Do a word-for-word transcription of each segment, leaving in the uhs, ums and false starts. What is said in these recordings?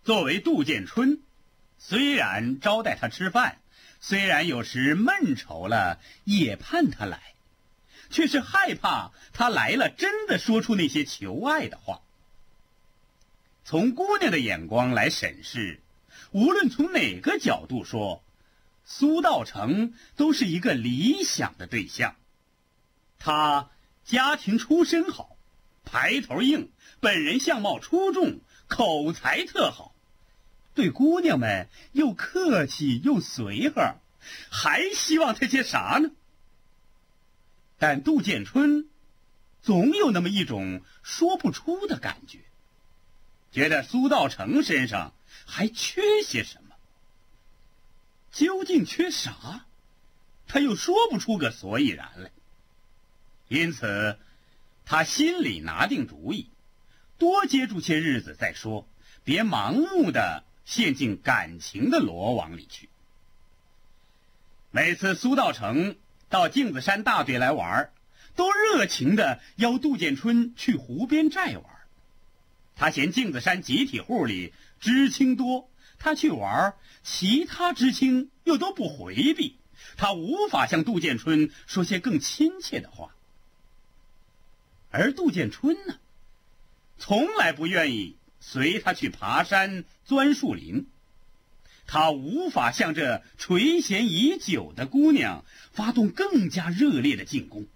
作为杜建春，虽然招待他吃饭，虽然有时闷愁了也盼他来，却是害怕他来了真的说出那些求爱的话。从姑娘的眼光来审视，无论从哪个角度说，苏道成都是一个理想的对象。他家庭出身好，排头硬，本人相貌出众，口才特好，对姑娘们又客气又随和，还希望他些啥呢？但杜建春总有那么一种说不出的感觉，觉得苏道成身上还缺些什么。究竟缺啥？他又说不出个所以然来。因此他心里拿定主意，多接触些日子再说，别盲目的陷进感情的罗网里去。每次苏道成到镜子山大队来玩，都热情的邀杜建春去湖边寨玩。他嫌镜子山集体户里知青多，他去玩，其他知青又都不回避，他无法向杜建春说些更亲切的话。而杜建春呢，从来不愿意随他去爬山钻树林，他无法向这垂涎已久的姑娘发动更加热烈的进攻。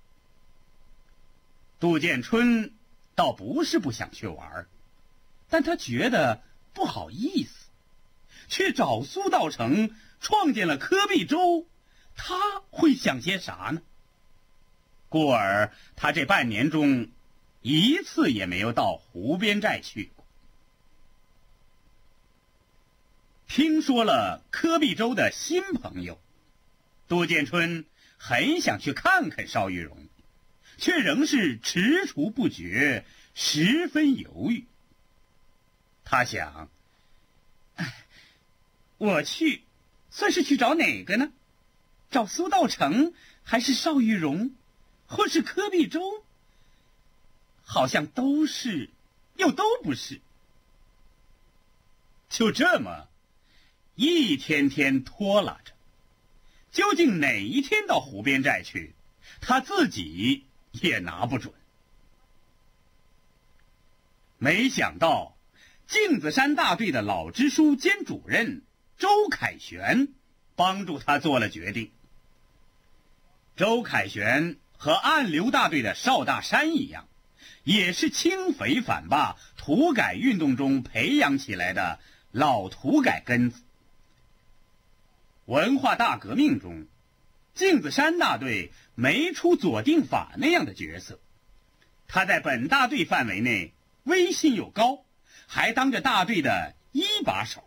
杜建春倒不是不想去玩，但他觉得不好意思，却找苏道成创建了柯壁洲，他会想些啥呢？故而他这半年中一次也没有到湖边寨去过。听说了柯壁洲的新朋友，杜建春很想去看看邵玉荣，却仍是踟蹰不决，十分犹豫。他想，哎，我去算是去找哪个呢？找苏道成，还是邵玉荣，或是柯壁洲？好像都是，又都不是。就这么一天天拖拉着，究竟哪一天到湖边寨去，他自己也拿不准。没想到镜子山大队的老支书兼主任周凯旋帮助他做了决定。周凯旋和暗流大队的邵大山一样，也是清匪反霸土改运动中培养起来的老土改根子。文化大革命中，镜子山大队没出左定法那样的角色，他在本大队范围内威信又高，还当着大队的一把手。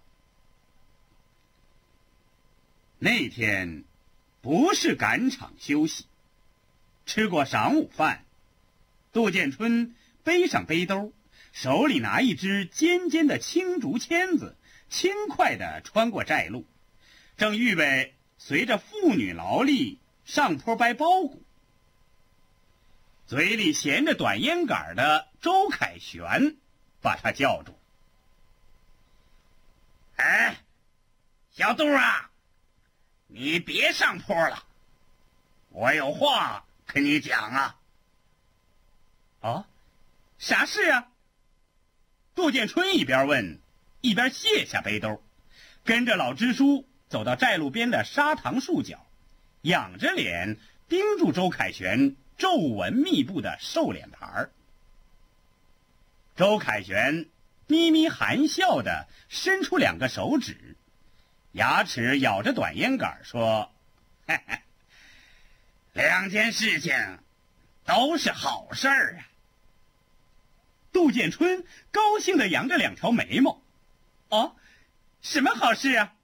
那天不是赶场休息，吃过晌午饭，杜建春背上背兜，手里拿一支尖尖的青竹签子，轻快地穿过寨路，正预备随着妇女劳力上坡掰包谷。嘴里衔着短烟杆的周凯旋把他叫住：“哎，小杜啊，你别上坡了，我有话跟你讲啊。”“哦，啥事啊？”杜建春一边问一边卸下背兜，跟着老支书走到寨路边的砂糖树角，仰着脸盯住周凯旋皱纹密布的瘦脸盘。周凯旋咪咪含笑地伸出两个手指，牙齿咬着短烟杆说：“嘿嘿，两件事情都是好事儿啊。”杜建春高兴地扬着两条眉毛：“哦，什么好事啊？”“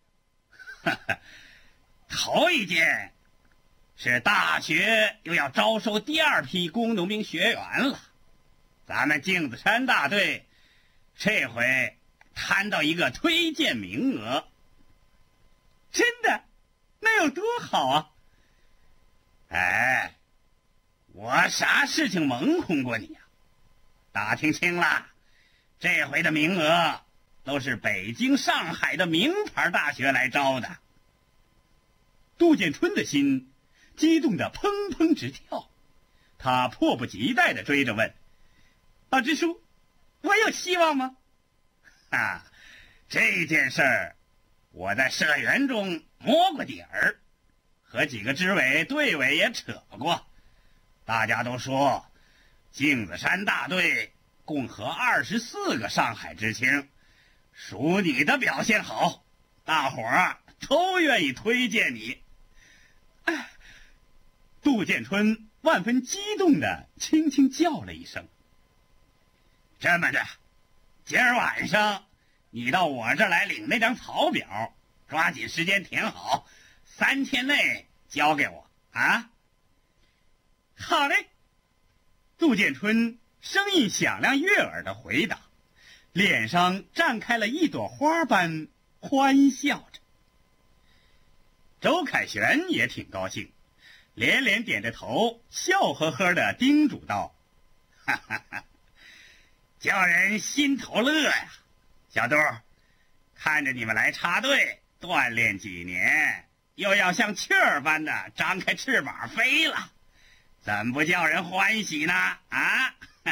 头一件是大学又要招收第二批工农兵学员了，咱们镜子山大队这回摊到一个推荐名额。”“真的？那有多好啊？”“哎，我啥事情蒙混过你啊？打听清了，这回的名额都是北京、上海的名牌大学来招的。杜建春的心激动得砰砰直跳，他迫不及待地追着问：“老支书，我有希望吗？”啊，这件事儿我在社员中摸过底儿，和几个支委、队委也扯过，大家都说镜子山大队共合二十四个上海知青，属你的表现好，大伙儿都愿意推荐你。哎，杜建春万分激动地轻轻叫了一声。这么着，今儿晚上你到我这儿来领那张草表，抓紧时间填好，三天内交给我啊。好嘞。杜建春声音响亮悦耳地回答，脸上绽开了一朵花般欢笑着。周凯旋也挺高兴，连连点着头，笑呵呵地叮嘱道：“哈哈哈，叫人心头乐呀！小杜，看着你们来插队锻炼几年，又要像雀儿般的张开翅膀飞了，怎不叫人欢喜呢？啊！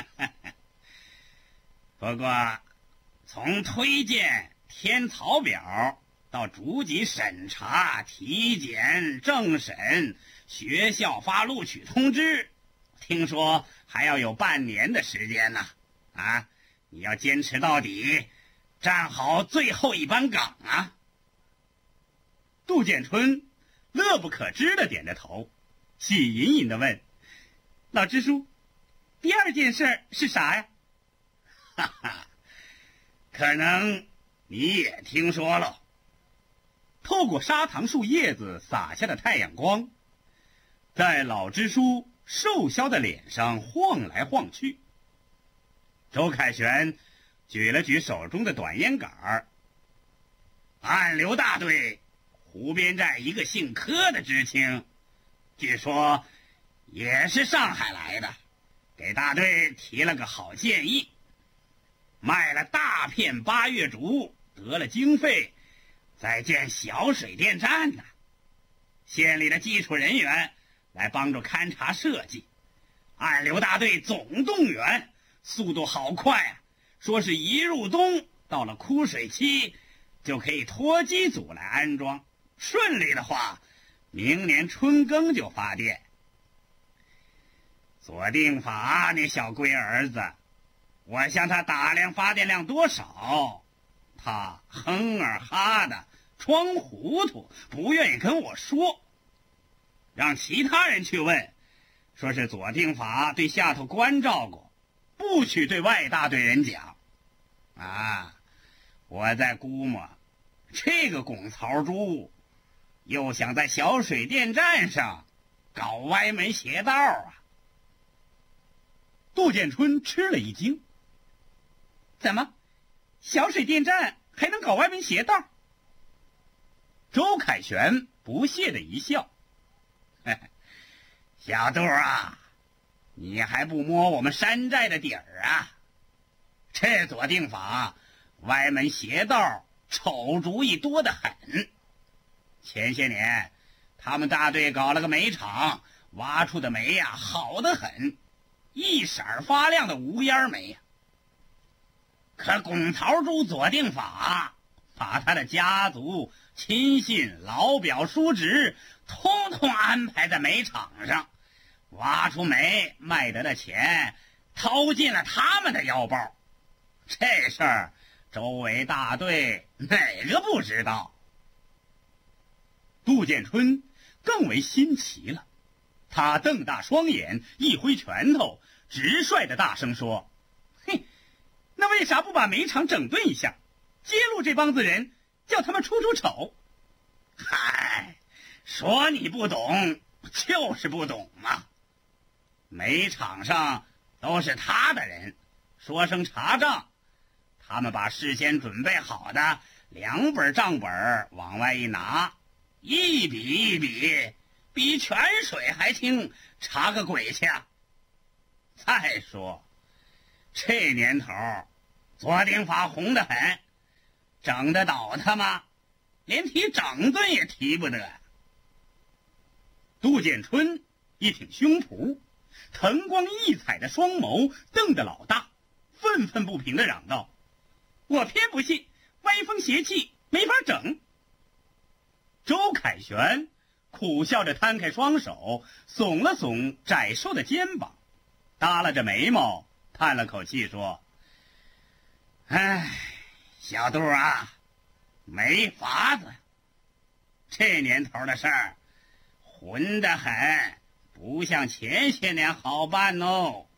不过，从推荐、填草表到逐级审查、体检、政审、学校发录取通知，听说还要有半年的时间呢。啊，你要坚持到底，站好最后一班岗啊！”杜建春乐不可支地点着头，喜吟吟地问：“老支书，第二件事是啥呀？”哈哈，可能你也听说了。透过砂糖树叶子洒下的太阳光，在老支书瘦削的脸上晃来晃去。周凯旋举了举手中的短烟杆儿。暗流大队湖边寨一个姓柯的知青，据说也是上海来的，给大队提了个好建议，卖了大片八月竹，得了经费，在建小水电站呢。县里的技术人员来帮助勘察设计，暗流大队总动员，速度好快啊！说是一入冬，到了枯水期，就可以托机组来安装。顺利的话，明年春耕就发电。左定法那小龟儿子，我向他打量发电量多少，他哼儿哈的装糊涂，不愿意跟我说，让其他人去问，说是左定法对下头关照过，不许对外大队人讲。啊，我在估摸，这个拱槽猪又想在小水电站上搞歪门邪道啊！杜建春吃了一惊，怎么，小水电站还能搞歪门邪道？周凯旋不屑的一笑，嘿嘿，小杜啊，你还不摸我们山寨的底儿啊？这左定法歪门邪道，丑主意多得很。前些年他们大队搞了个煤厂，挖出的煤呀、啊、好得很，一色发亮的无烟煤呀。可拱槽猪左定法把他的家族、亲信、老表、叔侄通通安排在煤场上，挖出煤卖得的钱掏进了他们的腰包。这事儿周围大队哪个不知道？杜建春更为新奇了，他瞪大双眼，一挥拳头，直率的大声说：“嘿，那为啥不把煤厂整顿一下，揭露这帮子人，叫他们出出丑？”嗨，说你不懂，就是不懂嘛。煤场上都是他的人，说声查账，他们把事先准备好的两本账本往外一拿，一笔一笔，比泉水还清，查个鬼去！再说，这年头左定法红得很， 整得倒他吗？连提整顿也提不得。杜建春一挺胸脯，腾光异彩的双眸瞪得老大，愤愤不平地嚷道：“我偏不信，歪风邪气没法整。”周凯旋苦笑着摊开双手，耸了耸窄瘦的肩膀，耷拉着眉毛叹了口气说：“唉，小杜啊，没法子，这年头的事儿混得很，不像前些年好办哦。”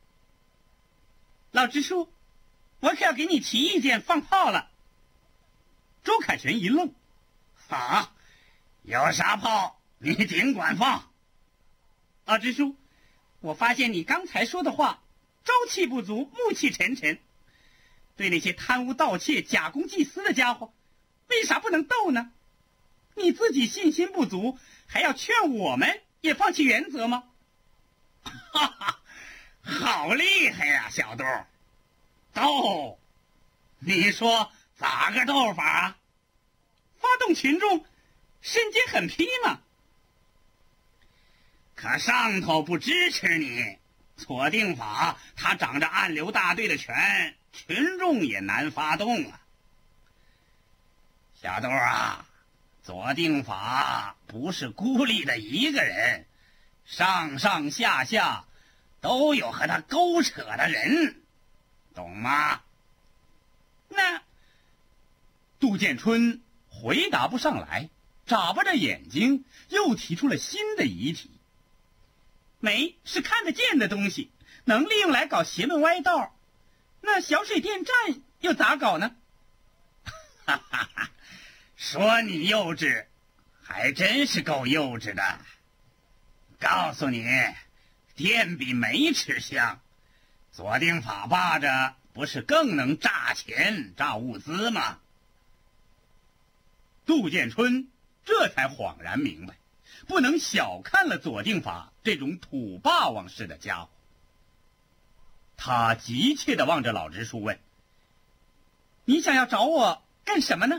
老支书，我可要给你提意见放炮了。周凯旋一愣：“啊，有啥炮你尽管放。”老支书，我发现你刚才说的话朝气不足，暮气沉沉，对那些贪污盗窃假公济私的家伙为啥不能斗呢？你自己信心不足，还要劝我们也放弃原则吗？哈哈，好厉害呀，小杜！斗，你说咋个斗法啊？发动群众，身兼狠批嘛。可上头不支持你，左定法他掌着暗流大队的权，群众也难发动啊。小杜啊，左定法不是孤立的一个人，上上下下都有和他勾扯的人，懂吗？那杜建春回答不上来，眨巴着眼睛又提出了新的疑题。煤是看得见的东西，能利用来搞邪门歪道，那小水电站又咋搞呢？哈哈哈，说你幼稚，还真是够幼稚的。告诉你，电比煤吃香，左定法霸着不是更能榨钱榨物资吗？杜建春这才恍然明白，不能小看了左定法这种土霸王式的家伙。他急切地望着老支书问：“你想要找我干什么呢？”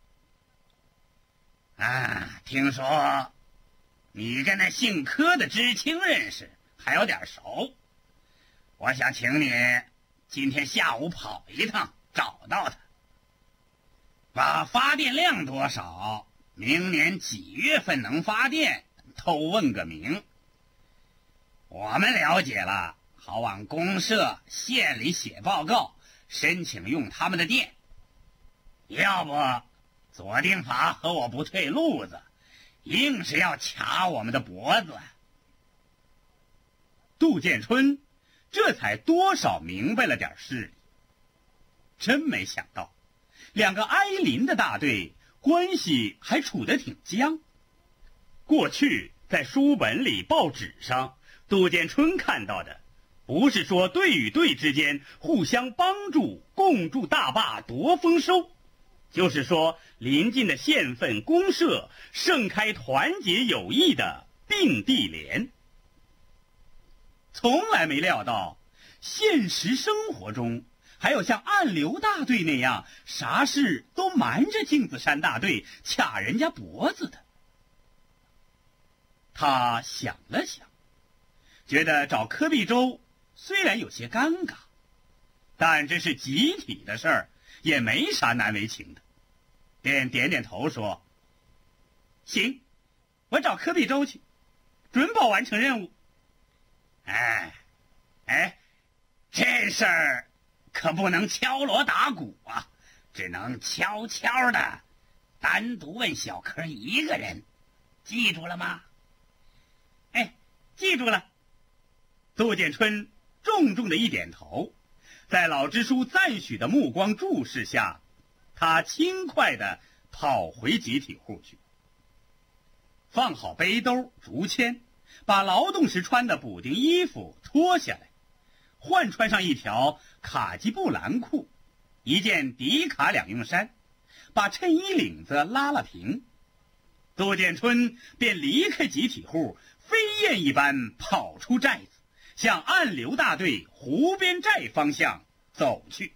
啊，听说你跟那姓柯的知青认识，还有点熟。我想请你今天下午跑一趟，找到他，把发电量多少，明年几月份能发电都问个明。我们了解了，好往公社、县里写报告，申请用他们的电。要不左定法和我不退路子，硬是要卡我们的脖子。杜建春这才多少明白了点事理。真没想到，两个挨邻的大队关系还处得挺僵。过去在书本里、报纸上，杜建春看到的不是说队与队之间互相帮助，共筑大坝夺丰收，就是说邻近的县份公社盛开团结友谊的并蒂莲。从来没料到现实生活中还有像暗流大队那样啥事都瞒着镜子山大队卡人家脖子的。他想了想，觉得找柯必洲虽然有些尴尬，但这是集体的事儿，也没啥难为情的，便点点头说：“行，我找柯必洲去，准保完成任务。”哎，哎，这事儿可不能敲锣打鼓啊，只能悄悄的单独问小柯一个人，记住了吗？哎，记住了。杜建春重重的一点头，在老支书赞许的目光注视下，他轻快地跑回集体户去，放好背兜、竹签，把劳动时穿的补丁衣服脱下来，换穿上一条卡其布蓝裤，一件迪卡两用衫，把衬衣领子拉了平。杜建春便离开集体户，飞燕一般跑出寨子，向暗流大队湖边寨方向走去。